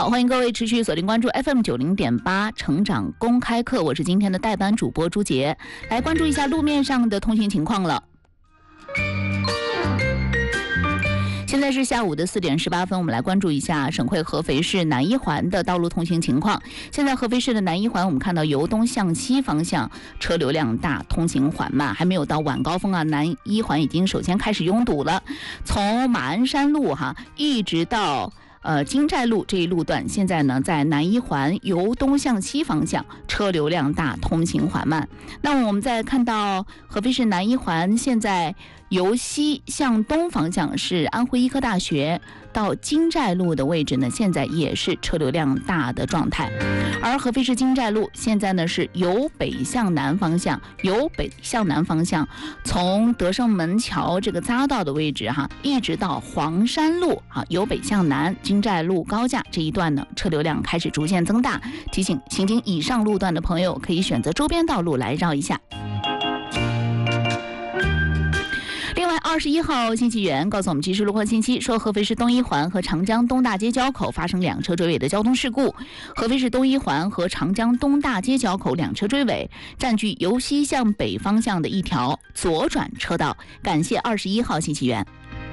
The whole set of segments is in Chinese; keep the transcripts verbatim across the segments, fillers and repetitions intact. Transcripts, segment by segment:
好，欢迎各位持续锁定关注 F M 九零点八成长公开课，我是今天的代班主播朱杰，来关注一下路面上的通行情况了。现在是下午的四点十八分，我们来关注一下省会合肥市南一环的道路通行情况。现在合肥市的南一环，我们看到由东向西方向车流量大，通行缓慢，还没有到晚高峰啊，南一环已经首先开始拥堵了。从马鞍山路哈一直到呃，金寨路这一路段，现在呢，在南一环由东向西方向车流量大，通行缓慢。那么我们再看到合肥市南一环，现在由西向东方向是安徽医科大学到金寨路的位置呢，现在也是车流量大的状态。而合肥市金寨路现在呢是由北向南方向，由北向南方向，从德胜门桥这个匝道的位置哈，一直到黄山路啊，由北向南，金寨路高架这一段呢，车流量开始逐渐增大。提醒行经以上路段的朋友，可以选择周边道路来绕一下。另外，二十一号信息源告诉我们及时路况信息，说合肥市东一环和长江东大街交口发生两车追尾的交通事故。合肥市东一环和长江东大街交口两车追尾，占据由西向北方向的一条左转车道。感谢二十一号信息源。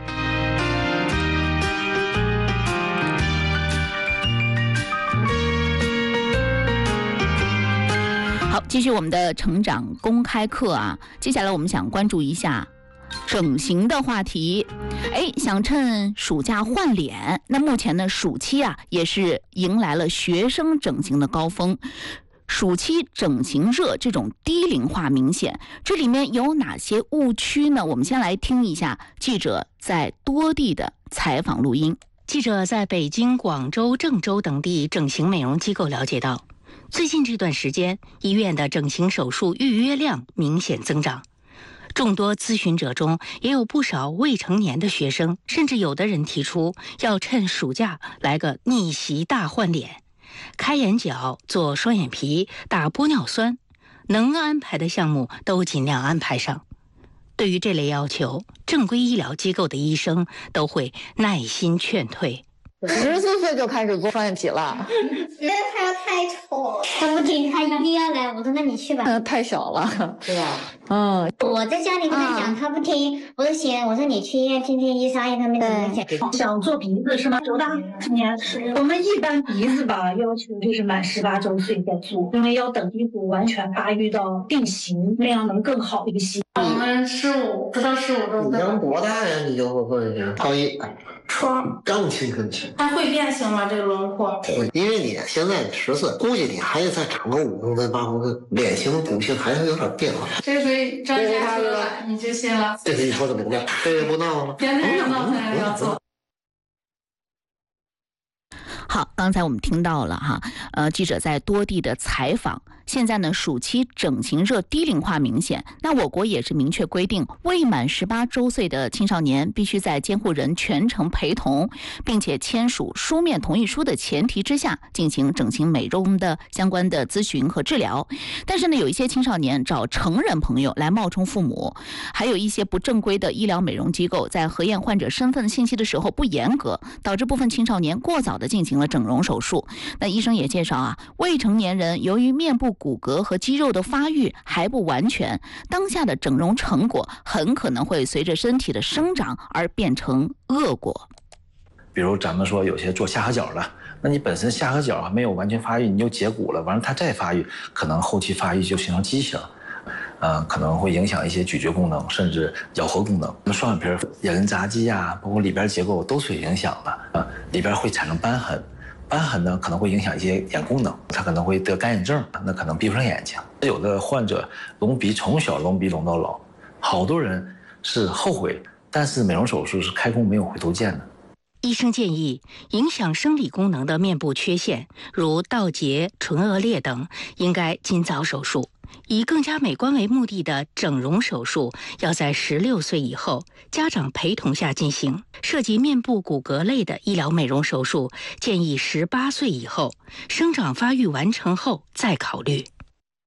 好，继续我们的成长公开课啊，接下来我们想关注一下整形的话题。哎，想趁暑假换脸，那目前呢，暑期啊也是迎来了学生整形的高峰。暑期整形热，这种低龄化明显，这里面有哪些误区呢？我们先来听一下记者在多地的采访录音。 记者在北京、广州、郑州等地整形美容机构了解到，最近这段时间，医院的整形手术预约量明显增长。众多咨询者中，也有不少未成年的学生，甚至有的人提出要趁暑假来个逆袭大换脸，开眼角、做双眼皮、打玻尿酸，能安排的项目都尽量安排上。对于这类要求，正规医疗机构的医生都会耐心劝退。 十四岁就开始做双眼皮了， 觉得他太丑了，他不听，他一定要来。我说那你去吧。 嗯，太小了， 对吧？ 嗯， 我在家里跟他讲，他不听。我说行，我说你去医院听听医生，阿姨他们怎么讲。 想做鼻子是吗？多大？今年是。我们一般鼻子吧，要求就是满十八周岁再做，因为要等鼻骨完全发育到定型，那样能更好一些。 我们十五不到十五周岁。 你刚多大呀？你就会会高一。 初刚青春期， 它会变形吗？这个轮廓？ 因为你现在十岁，估计你还得再长个五公分、八公分，脸型、骨性还是有点变化。 这属于专家说了，你就信了。 这是你说的不对，这也不闹了。 天天闹还要做。 好，刚才我们听到了哈，呃，记者在多地的采访。现在呢，暑期整形热，低龄化明显。那我国也是明确规定，未满十八周岁的青少年必须在监护人全程陪同，并且签署书面同意书的前提之下，进行整形美容的相关的咨询和治疗。但是呢，有一些青少年找成人朋友来冒充父母，还有一些不正规的医疗美容机构在核验患者身份信息的时候不严格，导致部分青少年过早的进行了整容手术。那医生也介绍啊，未成年人由于面部骨骼和肌肉的发育还不完全，当下的整容成果很可能会随着身体的生长而变成恶果。 比如咱们说有些做下颌角的，那你本身下颌角还没有完全发育，你就截骨了，完了它再发育，可能后期发育就形成畸形，呃，可能会影响一些咀嚼功能，甚至咬合功能。那双眼皮、眼根匝肌啊，包括里边结构都是有影响的，呃，里边会产生瘢痕。瘢痕呢，可能会影响一些眼功能，他可能会得干眼症，那可能闭不上眼睛。有的患者隆鼻从小隆鼻隆到老，好多人是后悔，但是美容手术是开弓没有回头箭的。 医生建议，影响生理功能的面部缺陷，如倒睫、唇腭裂等，应该尽早手术。以更加美观为目的的整容手术，要在十六岁以后，家长陪同下进行。涉及面部骨骼类的医疗美容手术，建议十八岁以后，生长发育完成后再考虑。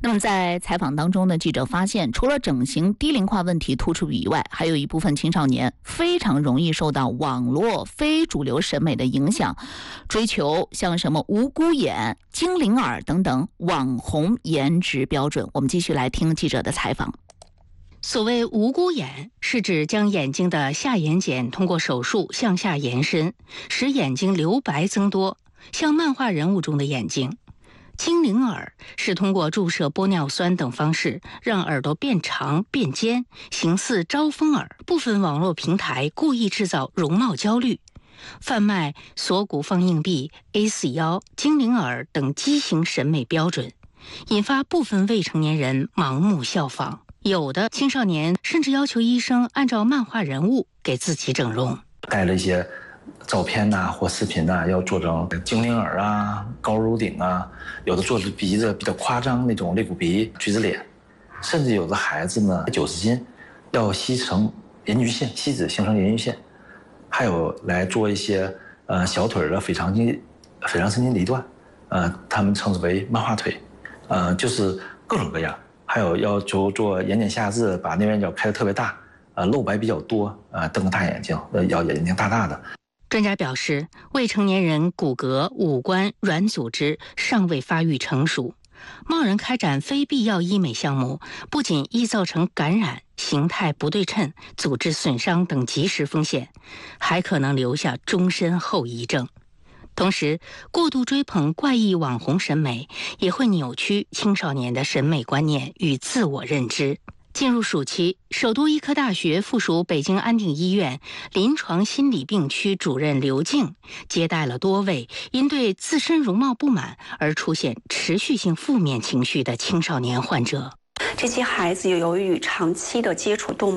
那么在采访当中呢，记者发现，除了整形低龄化问题突出以外，还有一部分青少年非常容易受到网络非主流审美的影响，追求像什么无辜眼、精灵耳等等网红颜值标准。我们继续来听记者的采访。 所谓无辜眼，是指将眼睛的下眼睑通过手术向下延伸，使眼睛留白增多，像漫画人物中的眼睛。精灵耳是通过注射玻尿酸等方式让耳朵变长变尖，形似招风耳。部分网络平台故意制造容貌焦虑，贩卖锁骨放硬币、A 四 腰、精灵耳等畸形审美标准，引发部分未成年人盲目效仿。有的青少年甚至要求医生按照漫画人物给自己整容， 带了一些照片呐、啊、或视频呐、啊，要做成精灵耳啊、高颅顶啊，有的做的鼻子比较夸张那种肋骨鼻、橘子脸，甚至有的孩子呢九十斤，要吸成银曲线，吸脂形成银曲线，还有来做一些呃小腿的腓肠筋、腓肠神经离断，呃，他们称之为漫画腿，呃，就是各种各样。还有要求做眼睑下至，把内眼角开得特别大，呃，露白比较多，呃，瞪个大眼睛，呃，要眼睛大大的。 专家表示，未成年人骨骼、五官、软组织尚未发育成熟，贸然开展非必要医美项目，不仅易造成感染、形态不对称、组织损伤等及时风险，还可能留下终身后遗症。同时，过度追捧怪异网红审美也会扭曲青少年的审美观念与自我认知。进入暑期，首都医科大学附属北京安定医院临床心理病区主任刘静接待了多位因对自身容貌不满而出现持续性负面情绪的青少年患者。 这些孩子由于长期的接触动